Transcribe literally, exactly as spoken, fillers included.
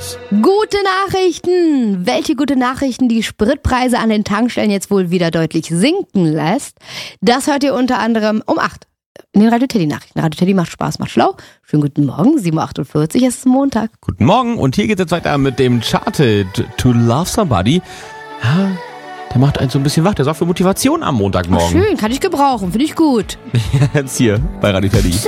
Gute Nachrichten! Welche gute Nachrichten die Spritpreise an den Tankstellen jetzt wohl wieder deutlich sinken lässt, das hört ihr unter anderem um acht in den Radio Teddy Nachrichten. Radio Teddy macht Spaß, macht schlau. Schönen guten Morgen, sieben Uhr achtundvierzig, es ist Montag. Guten Morgen und hier geht es jetzt weiter mit dem Charted To Love Somebody. Ja, der macht einen so ein bisschen wach, der sorgt für Motivation am Montagmorgen. Ach, schön, kann ich gebrauchen, finde ich gut. Jetzt hier bei Radio Teddy.